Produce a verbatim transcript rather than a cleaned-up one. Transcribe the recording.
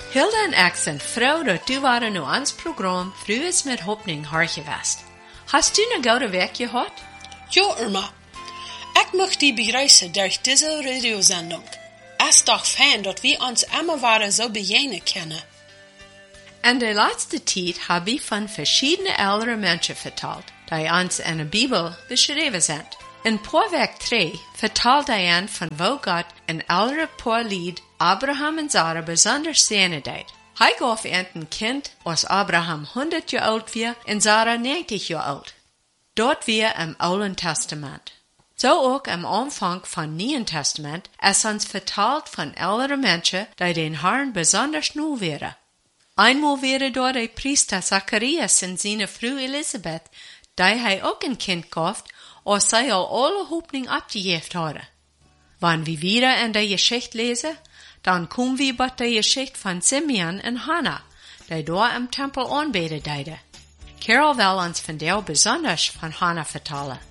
Hilda en ik zijn froh dat du waren nu ons programma Frues met Hoffnung hargewest. Hast du eine gute Weg gehad? Ja, Irma. Ich möchte die bereisen durch diese Radiosendung. Es ist doch fein, dass wir uns immer wieder so begegnen können. In der letzten Zeit habe ich von verschiedenen älteren Menschen vertelt, die uns in der Bibel beschrieben sind. In Poorwerk drei vertelt er an von wo Gott in älteren Poorlied Abraham und Sarah besonders sehnen deed. Hij gaf een kind als Abraham honderd jaar oud war und Sarah negentig jaar oud. Dort wir im Alten Testament. So auch am Anfang vom Neuen Testament es uns vertelt von älteren Menschen, die den Herrn besonders nu wären. Einmal wäre dort der Priester Zacharias und seine Frau Elisabeth, die hij auch ein Kind gaf, als sie al alle Hoffnung abgegeben hadden. Wenn wir wieder in der Geschichte lesen, dann kommen wir bei der Geschichte von Simeon und Hannah, die dort im Tempel anbeten deiden. Carol will uns von der besonders von Hannah vertellen.